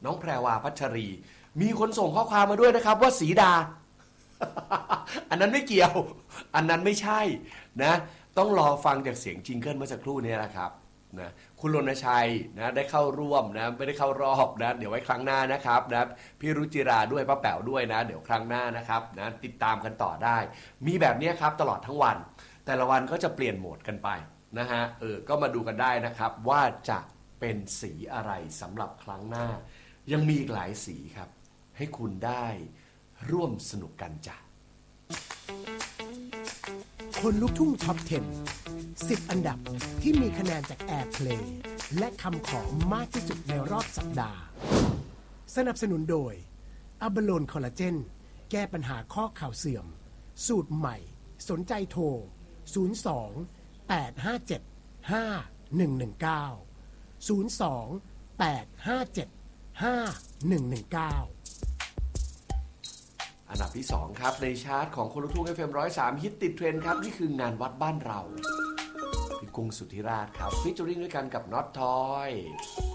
น้องแพรวาพัชรีมีคนส่งข้อความมาด้วยนะครับว่าสีดา อันนั้นไม่เกี่ยวอันนั้นไม่ใช่นะต้องรอฟังจากเสียงจิงเกิลเมื่อสักครู่นี้แหละครับนะคุณรณชัยนะได้เข้าร่วมนะไม่ได้เข้ารอบนะเดี๋ยวไว้ครั้งหน้านะครับนะพี่รุจิราด้วยป้าแป๋วด้วยนะเดี๋ยวครั้งหน้านะครับนะติดตามกันต่อได้มีแบบนี้ครับตลอดทั้งวันแต่ละวันก็จะเปลี่ยนโหมดกันไปนะฮะก็มาดูกันได้นะครับว่าจะเป็นสีอะไรสำหรับครั้งหน้ายังมีอีกหลายสีครับให้คุณได้ร่วมสนุกกันจ้ะคนลุกทุ่งท็อป 10 อันดับที่มีคะแนนจาก Airplay และคำขอมากที่สุดในรอบสัปดาห์สนับสนุนโดยอะบาโลนคอลลาเจนแก้ปัญหาข้อเข่าเสื่อมสูตรใหม่สนใจโทร02 857 5119 02 857 5119 อันดับที่2ครับในชาร์ตของคนลุกทุ่ง FM 103ฮิตติดเทรนด์ครับนี่คืองานวัดบ้านเราพี่กุ้งสุทธิราชครับฟีเจอริ่งด้วยกันกับน็อตทอย